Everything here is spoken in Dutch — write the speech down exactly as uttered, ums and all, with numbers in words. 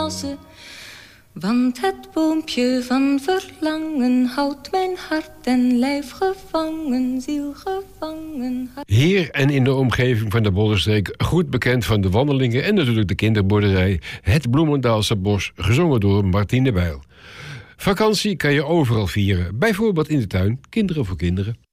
mazen. Want het boompje van verlangen houdt mijn hart en lijf gevangen, ziel gevangen. Hier en in de omgeving van de Bollenstreek goed bekend van de wandelingen en natuurlijk de kinderboerderij Het Bloemendaalse Bos, gezongen door Martine Bijl. Vakantie kan je overal vieren, bijvoorbeeld in de tuin, kinderen voor kinderen.